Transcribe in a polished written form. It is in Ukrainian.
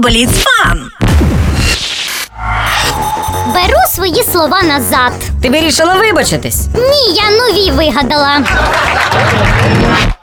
Бліцфан! Беру свої слова назад. Ти вирішила вибачитись? Ні, я нові вигадала.